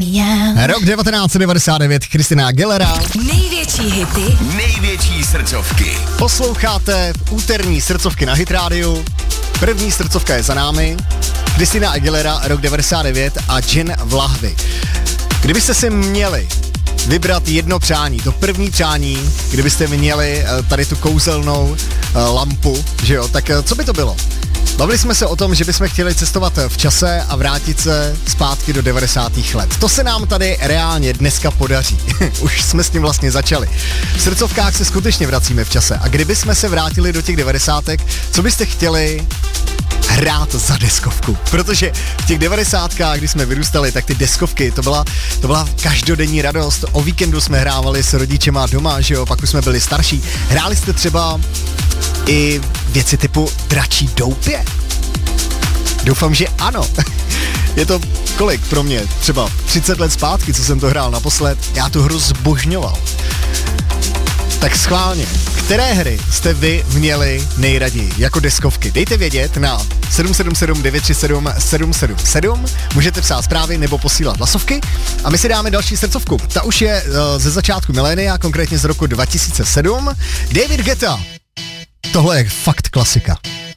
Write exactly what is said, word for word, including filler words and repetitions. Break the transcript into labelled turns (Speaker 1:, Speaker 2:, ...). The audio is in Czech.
Speaker 1: Rok devatenáct set devadesát devět, Christina Aguilera.
Speaker 2: Největší hity,
Speaker 3: největší srdcovky.
Speaker 1: Posloucháte úterní srdcovky na Hit rádiu. První srdcovka je za námi. Christina Aguilera, rok devadesát devět a Gin v lahvi. Kdybyste si měli vybrat jedno přání, to první přání, kdybyste měli tady tu kouzelnou lampu, že jo, tak co by to bylo? Bavili jsme se o tom, že bychom chtěli cestovat v čase a vrátit se zpátky do devadesátých let. To se nám tady reálně dneska podaří. Už jsme s tím vlastně začali. V srdcovkách se skutečně vracíme v čase. A kdyby jsme se vrátili do těch devadesátek, co byste chtěli hrát za deskovku? Protože v těch devadesátkách, kdy jsme vyrůstali, tak ty deskovky, to byla, to byla každodenní radost. O víkendu jsme hrávali s rodičema doma, že jo, pak už jsme byli starší. Hráli jste třeba i věci typu Dračí doupě? Doufám, že ano. Je to kolik pro mě? Třeba třicet let zpátky, co jsem to hrál naposled. Já tu hru zbožňoval. Tak schválně, které hry jste vy měli nejraději jako deskovky? Dejte vědět na sedm sedm sedm devět tři sedm sedm sedm sedm, můžete psát zprávy nebo posílat hlasovky a my si dáme další srdcovku. Ta už je uh, ze začátku milénia, konkrétně z roku dva tisíce sedm. David Guetta. Tohle je fakt klasika.